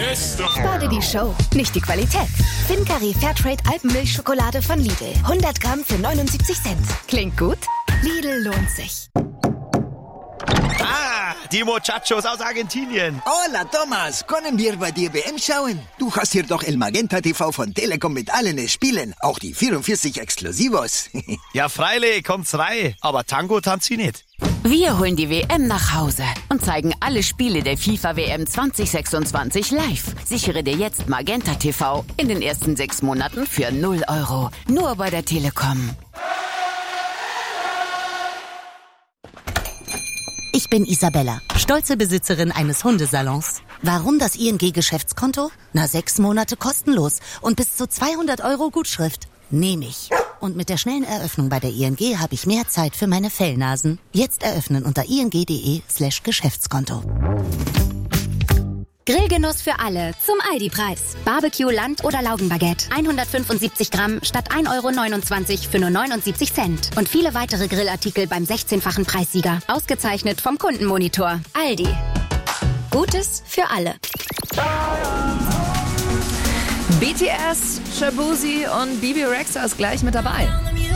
Spar dir die Show, nicht die Qualität. Fincari Fairtrade Alpenmilchschokolade von Lidl. 100 Gramm für 79 Cent. Klingt gut? Lidl lohnt sich. Die Muchachos aus Argentinien. Hola, Thomas. Können wir bei dir WM schauen? Du hast hier doch El Magenta TV von Telekom mit allen Spielen. Auch die 44 Exklusivos. Ja, freilich, kommt's rein. Aber Tango tanzt sie nicht. Wir holen die WM nach Hause und zeigen alle Spiele der FIFA WM 2026 live. Sichere dir jetzt Magenta TV in den ersten 6 Monaten für 0 €. Nur bei der Telekom. Ich bin Isabella, stolze Besitzerin eines Hundesalons. Warum das ING-Geschäftskonto? 6 Monate kostenlos und bis zu 200 € Gutschrift. Nehme ich. Und mit der schnellen Eröffnung bei der ING habe ich mehr Zeit für meine Fellnasen. Jetzt eröffnen unter ing.de/Geschäftskonto. Grillgenuss für alle zum Aldi-Preis. Barbecue, Land- oder Laugenbaguette. 175 Gramm statt 1,29 € für nur 79 Cent. Und viele weitere Grillartikel beim 16-fachen Preissieger. Ausgezeichnet vom Kundenmonitor. Aldi. Gutes für alle. BTS, Shabuzi und Bibi Rexha ist gleich mit dabei.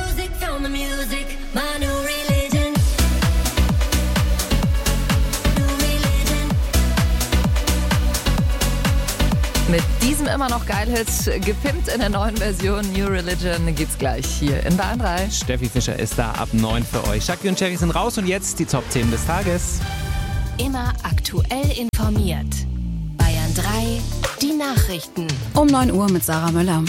Mit diesem immer noch Geil-Hit, gepimpt in der neuen Version New Religion, geht's gleich hier in Bayern 3. Steffi Fischer ist da ab 9 für euch. Shaki und Cherry sind raus und jetzt die Top-Themen des Tages. Immer aktuell informiert. Bayern 3, die Nachrichten. Um 9 Uhr mit Sarah Möller.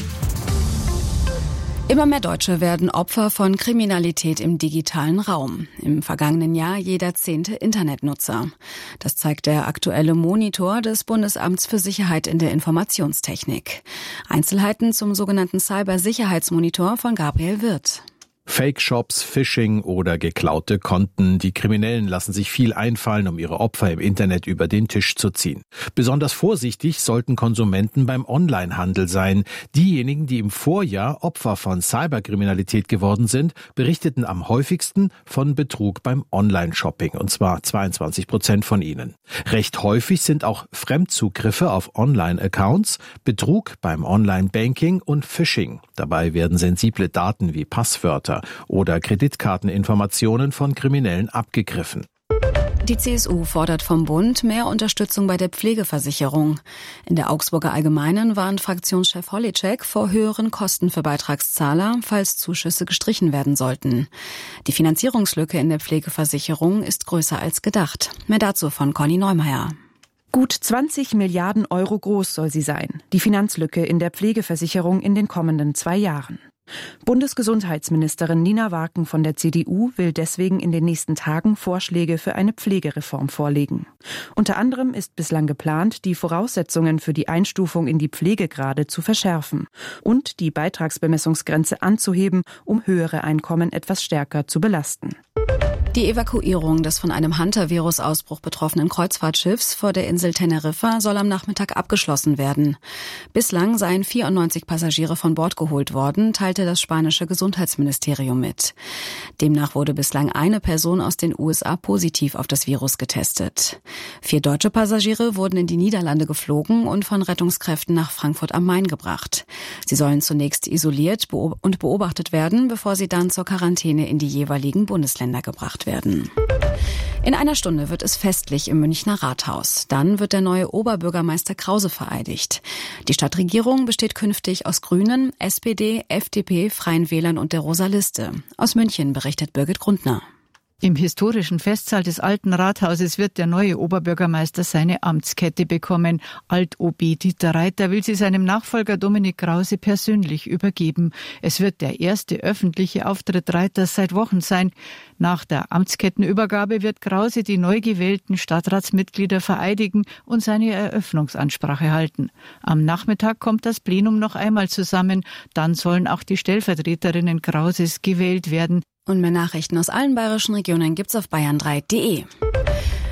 Immer mehr Deutsche werden Opfer von Kriminalität im digitalen Raum. Im vergangenen Jahr jeder 10. Internetnutzer. Das zeigt der aktuelle Monitor des Bundesamts für Sicherheit in der Informationstechnik. Einzelheiten zum sogenannten Cybersicherheitsmonitor von Gabriel Wirth. Fake-Shops, Phishing oder geklaute Konten. Die Kriminellen lassen sich viel einfallen, um ihre Opfer im Internet über den Tisch zu ziehen. Besonders vorsichtig sollten Konsumenten beim Onlinehandel sein. Diejenigen, die im Vorjahr Opfer von Cyberkriminalität geworden sind, berichteten am häufigsten von Betrug beim Online-Shopping, und zwar 22% von ihnen. Recht häufig sind auch Fremdzugriffe auf Online-Accounts, Betrug beim Online-Banking und Phishing. Dabei werden sensible Daten wie Passwörter oder Kreditkarteninformationen von Kriminellen abgegriffen. Die CSU fordert vom Bund mehr Unterstützung bei der Pflegeversicherung. In der Augsburger Allgemeinen warnt Fraktionschef Holitschek vor höheren Kosten für Beitragszahler, falls Zuschüsse gestrichen werden sollten. Die Finanzierungslücke in der Pflegeversicherung ist größer als gedacht. Mehr dazu von Conny Neumeier. Gut 20 Milliarden € groß soll sie sein, die Finanzlücke in der Pflegeversicherung in den kommenden 2 Jahren. Bundesgesundheitsministerin Nina Waken von der CDU will deswegen in den nächsten Tagen Vorschläge für eine Pflegereform vorlegen. Unter anderem ist bislang geplant, die Voraussetzungen für die Einstufung in die Pflegegrade zu verschärfen und die Beitragsbemessungsgrenze anzuheben, um höhere Einkommen etwas stärker zu belasten. Die Evakuierung des von einem Hunter-Virus-Ausbruch betroffenen Kreuzfahrtschiffs vor der Insel Teneriffa soll am Nachmittag abgeschlossen werden. Bislang seien 94 Passagiere von Bord geholt worden, teilte das spanische Gesundheitsministerium mit. Demnach wurde bislang eine Person aus den USA positiv auf das Virus getestet. 4 deutsche Passagiere wurden in die Niederlande geflogen und von Rettungskräften nach Frankfurt am Main gebracht. Sie sollen zunächst isoliert und beobachtet werden, bevor sie dann zur Quarantäne in die jeweiligen Bundesländer gebracht werden. In einer Stunde wird es festlich im Münchner Rathaus. Dann wird der neue Oberbürgermeister Krause vereidigt. Die Stadtregierung besteht künftig aus Grünen, SPD, FDP, Freien Wählern und der Rosa Liste. Aus München berichtet Birgit Grundner. Im historischen Festsaal des Alten Rathauses wird der neue Oberbürgermeister seine Amtskette bekommen. Alt-OB Dieter Reiter will sie seinem Nachfolger Dominik Krause persönlich übergeben. Es wird der erste öffentliche Auftritt Reiters seit Wochen sein. Nach der Amtskettenübergabe wird Krause die neu gewählten Stadtratsmitglieder vereidigen und seine Eröffnungsansprache halten. Am Nachmittag kommt das Plenum noch einmal zusammen. Dann sollen auch die Stellvertreterinnen Krauses gewählt werden. Und mehr Nachrichten aus allen bayerischen Regionen gibt's auf bayern3.de.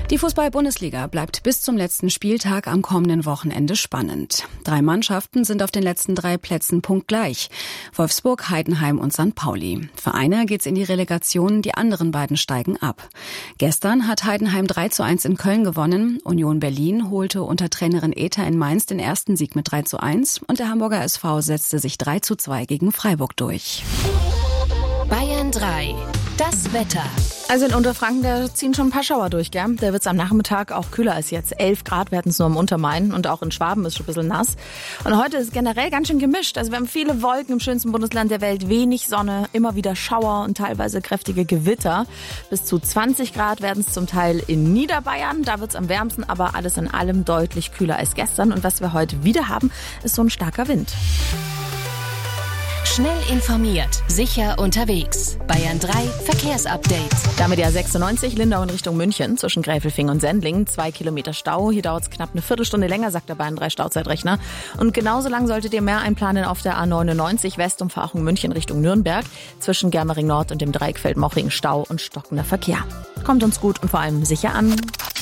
Die Fußball-Bundesliga bleibt bis zum letzten Spieltag am kommenden Wochenende spannend. 3 Mannschaften sind auf den letzten 3 Plätzen punktgleich. Wolfsburg, Heidenheim und St. Pauli. Für eine geht's in die Relegation, die anderen beiden steigen ab. Gestern hat Heidenheim 3:1 in Köln gewonnen. Union Berlin holte unter Trainerin Ether in Mainz den ersten Sieg mit 3:1 und der Hamburger SV setzte sich 3:2 gegen Freiburg durch. Bayern 3. Das Wetter. Also in Unterfranken, da ziehen schon ein paar Schauer durch, gell? Da wird's am Nachmittag auch kühler als jetzt. 11 Grad, wir hatten es nur im Untermain und auch in Schwaben ist schon ein bisschen nass. Und heute ist generell ganz schön gemischt. Also wir haben viele Wolken im schönsten Bundesland der Welt, wenig Sonne, immer wieder Schauer und teilweise kräftige Gewitter. Bis zu 20 Grad werden es zum Teil in Niederbayern. Da wird's am wärmsten, aber alles in allem deutlich kühler als gestern. Und was wir heute wieder haben, ist so ein starker Wind. Schnell informiert, sicher unterwegs. Bayern 3 Verkehrsupdate. Damit ja 96 Lindau in Richtung München zwischen Gräfelfing und Sendling. 2 Kilometer Stau. Hier dauert es knapp eine Viertelstunde länger, sagt der Bayern 3 Stauzeitrechner. Und genauso lang solltet ihr mehr einplanen auf der A99 Westumfahrung München Richtung Nürnberg. Zwischen Germering Nord und dem Dreieckfeld Moching Stau und stockender Verkehr. Kommt uns gut und vor allem sicher an.